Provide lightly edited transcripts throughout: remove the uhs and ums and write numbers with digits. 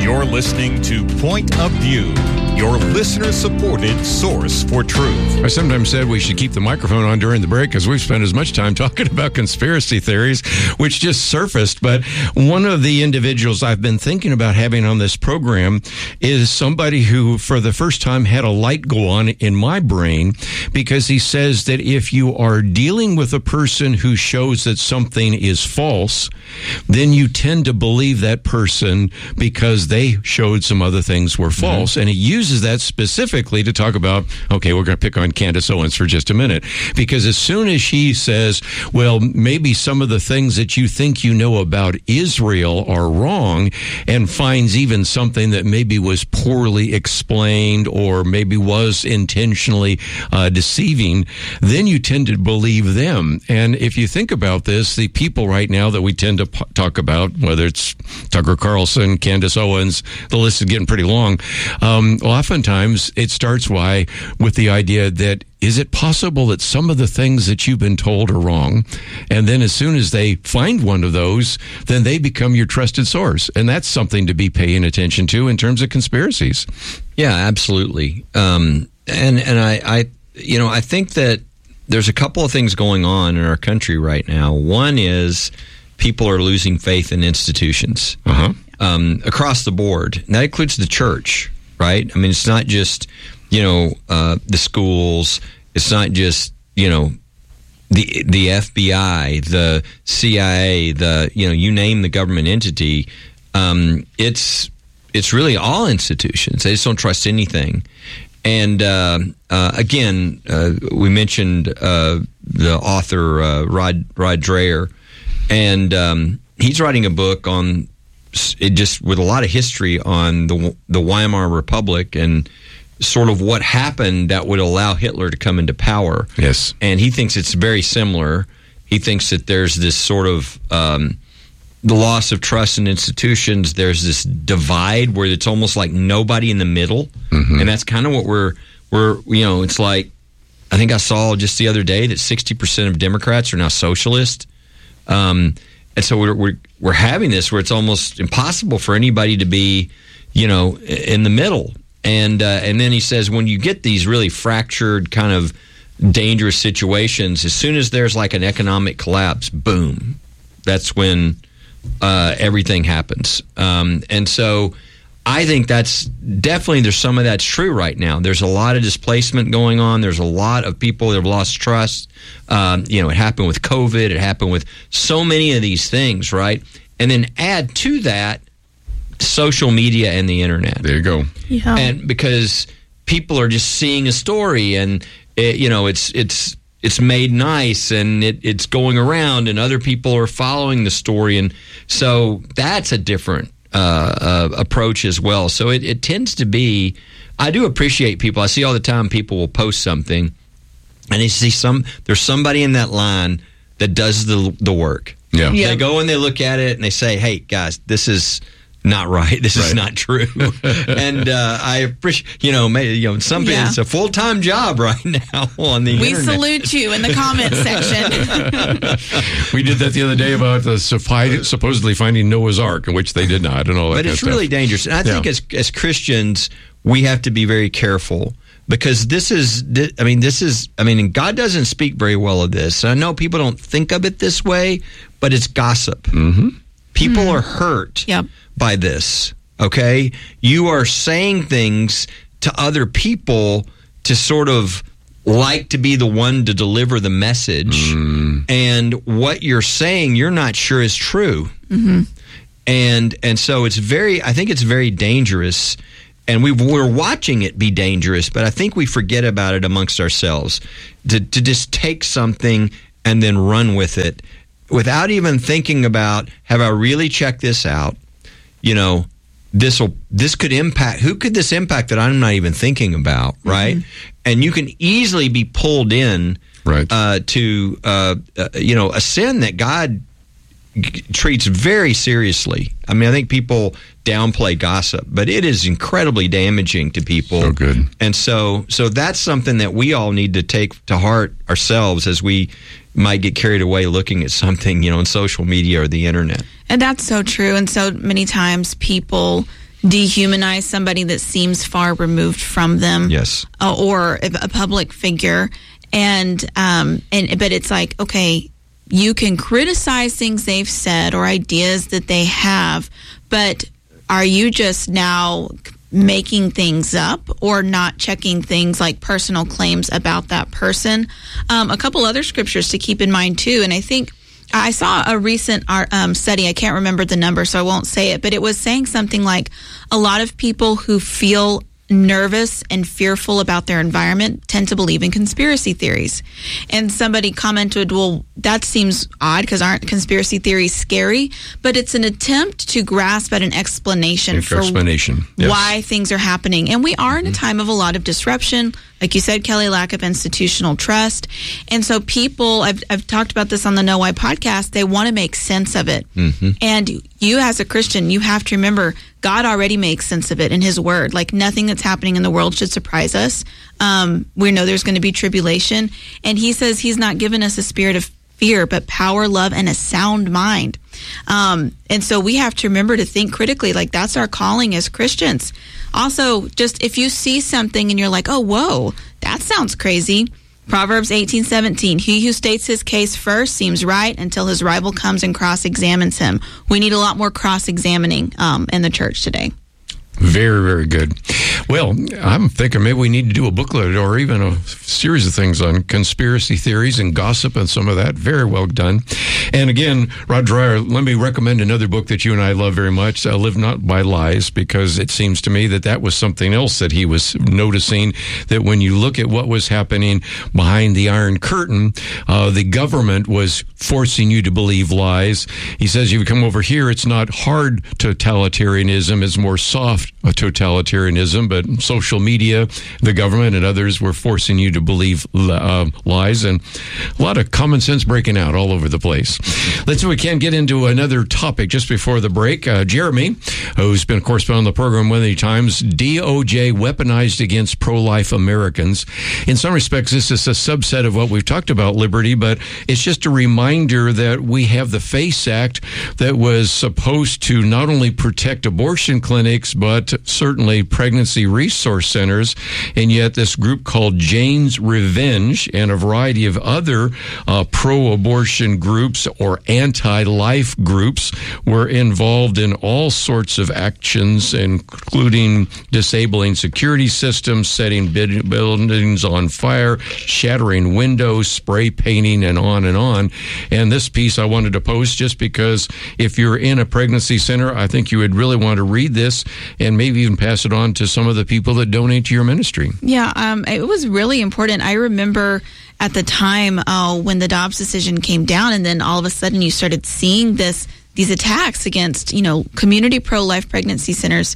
You're listening to Point of View, your listener-supported source for truth. I sometimes said we should keep the microphone on during the break because we've spent as much time talking about conspiracy theories, which just surfaced. But one of the individuals I've been thinking about having on this program is somebody who, for the first time, had a light go on in my brain, because he says that if you are dealing with a person who shows that something is false, then you tend to believe that person because they showed some other things were false. And he uses that specifically to talk about, okay, we're going to pick on Candace Owens for just a minute, because as soon as she says, well, maybe some of the things that you think you know about Israel are wrong, and finds even something that maybe was poorly explained or maybe was intentionally deceiving, then you tend to believe them. And if you think about this, the people right now that we tend to talk about, whether it's Tucker Carlson, Candace Owens, the list is getting pretty long. Oftentimes it starts with the idea that, is it possible that some of the things that you've been told are wrong? And then as soon as they find one of those, then they become your trusted source. And that's something to be paying attention to in terms of conspiracies. Yeah, absolutely. And I think that there's a couple of things going on in our country right now. One is people are losing faith in institutions across the board. And that includes the church, right? I mean, it's not just, the schools. It's not just, the FBI, the CIA, you name the government entity. It's really all institutions. They just don't trust anything. And again, we mentioned the author Rod Dreher, and he's writing a book on it, just with a lot of history on the Weimar Republic and sort of what happened that would allow Hitler to come into power. Yes, and he thinks it's very similar. He thinks that there's this sort of the loss of trust in institutions. There's this divide where it's almost like nobody in the middle, and that's kind of what we're it's like, I think I saw just the other day that 60% of Democrats are now socialist, and so we're having this where it's almost impossible for anybody to be in the middle. And then he says, when you get these really fractured kind of dangerous situations, as soon as there's like an economic collapse, boom, that's when everything happens. And so I think that's definitely, there's some of that's true right now. There's a lot of displacement going on. There's a lot of people that have lost trust. It happened with COVID. It happened with so many of these things, right? And then add to that social media and the internet. There you go. Yeah. And because people are just seeing a story and it's made nice and it's going around and other people are following the story, and so that's a different approach as well. So it tends to be, I do appreciate people. I see all the time people will post something and they see there's somebody in that line that does the work. Yeah. They go and they look at it and they say, hey guys, this is not right. This is not true. And I appreciate, some people, it's a full-time job right now on the internet. We salute you in the comments section. We did that the other day about the supposedly finding Noah's Ark, in which they did not, and all that. But it's really dangerous. And I think as Christians, we have to be very careful, because and God doesn't speak very well of this. I know people don't think of it this way, but it's gossip. Mm-hmm. People are hurt by this, okay? You are saying things to other people to sort of like to be the one to deliver the message, and what you're saying you're not sure is true. Mm-hmm. And so I think it's very dangerous, and we're watching it be dangerous, but I think we forget about it amongst ourselves, to just take something and then run with it without even thinking about, have I really checked this out? This could impact, who could this impact that I'm not even thinking about, right? Mm-hmm. And you can easily be pulled in to a sin that God treats very seriously. I mean, I think people downplay gossip, but it is incredibly damaging to people. So good. And so that's something that we all need to take to heart ourselves as we might get carried away looking at something, on social media or the internet. And that's so true. And so many times people dehumanize somebody that seems far removed from them. Yes. Or a public figure. But it's like, okay, you can criticize things they've said or ideas that they have, but are you just now making things up or not checking things like personal claims about that person? A couple other scriptures to keep in mind too, and I think I saw a recent study. I can't remember the number, so I won't say it, but it was saying something like a lot of people who feel nervous and fearful about their environment tend to believe in conspiracy theories. And somebody commented, well, that seems odd because aren't conspiracy theories scary? But it's an attempt to grasp at an explanation for why things are happening. And we are in a time of a lot of disruption. Like you said, Kelly, lack of institutional trust. And so people, I've talked about this on the Know Why podcast, they want to make sense of it. And you as a Christian, you have to remember God already makes sense of it in his word. Like nothing that's happening in the world should surprise us. We know there's going to be tribulation. And he says he's not given us a spirit of fear, but power, love, and a sound mind. And so we have to remember to think critically. Like that's our calling as Christians. Also, just if you see something and you're like, oh, whoa, that sounds crazy. Proverbs 18:17, he who states his case first seems right until his rival comes and cross-examines him. We need a lot more cross-examining in the church today. Very, very good. Well, I'm thinking maybe we need to do a booklet or even a series of things on conspiracy theories and gossip and some of that. Very well done. And again, Rod Dreher, let me recommend another book that you and I love very much, Live Not by Lies, because it seems to me that was something else that he was noticing, that when you look at what was happening behind the Iron Curtain, the government was forcing you to believe lies. He says, you come over here, it's not hard totalitarianism, it's more soft totalitarianism, but social media, the government, and others were forcing you to believe lies, and a lot of common sense breaking out all over the place. Let's see if we can get into another topic just before the break. Jeremy, who's been a correspondent on the program many times, DOJ weaponized against pro-life Americans. In some respects, this is a subset of what we've talked about, Liberty, but it's just a reminder that we have the FACE Act that was supposed to not only protect abortion clinics, but certainly pregnancy resource centers, and yet this group called Jane's Revenge and a variety of other pro-abortion groups or anti-life groups were involved in all sorts of actions, including disabling security systems, setting buildings on fire, shattering windows, spray painting, and on and on. And this piece I wanted to post just because if you're in a pregnancy center, I think you would really want to read this and maybe even pass it on to some of the people that donate to your ministry. Yeah, it was really important. I remember at the time when the Dobbs decision came down, and then all of a sudden you started seeing these attacks against, community pro-life pregnancy centers,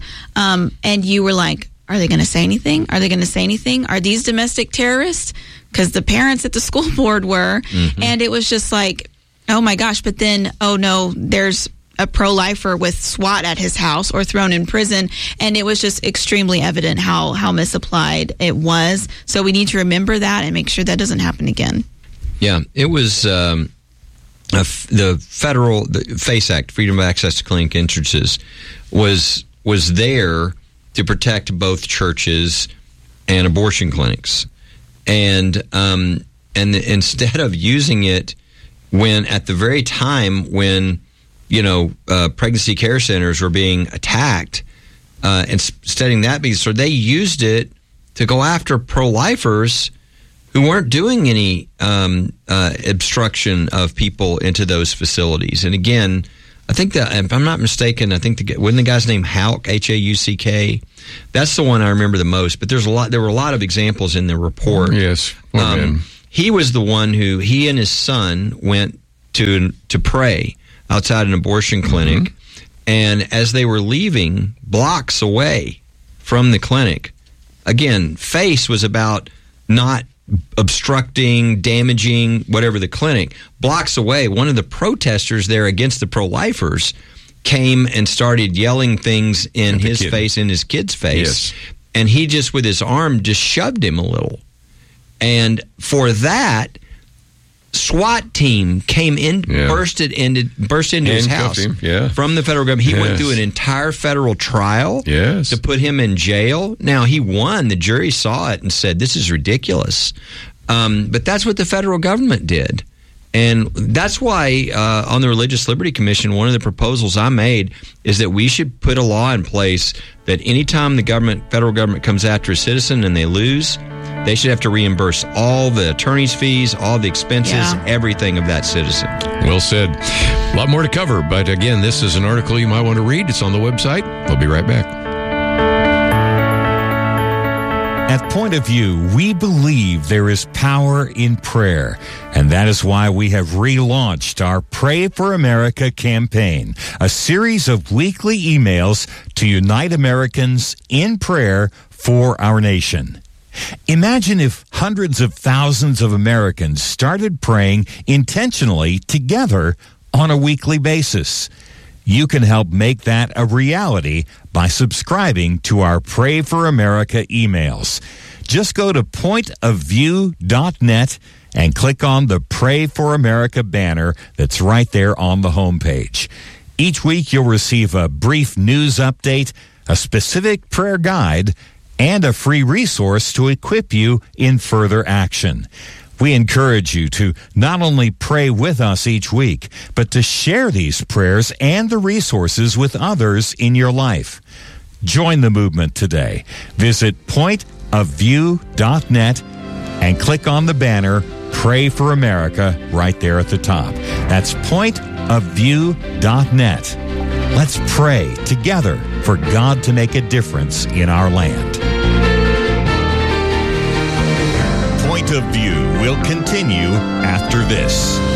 and you were like, are they going to say anything? Are they going to say anything? Are these domestic terrorists? Because the parents at the school board were, and it was just like, oh my gosh, but then, oh no, there's a pro-lifer with SWAT at his house or thrown in prison, and it was just extremely evident how misapplied it was. So we need to remember that and make sure that doesn't happen again. Yeah, it was the federal FACE Act, Freedom of Access to Clinic Entrances, was there to protect both churches and abortion clinics, and instead of using it when at the very time when pregnancy care centers were being attacked, and studying that, because they used it to go after pro-lifers who weren't doing any obstruction of people into those facilities. And again, I think that, if I'm not mistaken, wasn't the guy's name Houck, H-A-U-C-K? That's the one I remember the most. But there were a lot of examples in the report. Yes. He was the one who, he and his son went to pray outside an abortion clinic, and as they were leaving blocks away from the clinic, again, FACE was about not obstructing, damaging, whatever the clinic. Blocks away, one of the protesters there against the pro-lifers came and started yelling things in his face, in his kid's face, and he just, with his arm, just shoved him a little. And for that, SWAT team came in, burst into his house from the federal government. He went through an entire federal trial to put him in jail. Now, he won. The jury saw it and said, this is ridiculous. But that's what the federal government did. And that's why on the Religious Liberty Commission, one of the proposals I made is that we should put a law in place that anytime the federal government comes after a citizen and they lose, they should have to reimburse all the attorney's fees, all the expenses, everything of that citizen. Well said. A lot more to cover, but again, this is an article you might want to read. It's on the website. We'll be right back. At Point of View, we believe there is power in prayer, and that is why we have relaunched our Pray for America campaign, a series of weekly emails to unite Americans in prayer for our nation. Imagine if hundreds of thousands of Americans started praying intentionally together on a weekly basis. You can help make that a reality by subscribing to our Pray for America emails. Just go to pointofview.net and click on the Pray for America banner that's right there on the homepage. Each week you'll receive a brief news update, a specific prayer guide, and a free resource to equip you in further action. We encourage you to not only pray with us each week, but to share these prayers and the resources with others in your life. Join the movement today. Visit pointofview.net and click on the banner Pray for America right there at the top. That's pointofview.net. Let's pray together for God to make a difference in our land. Point of View will continue after this.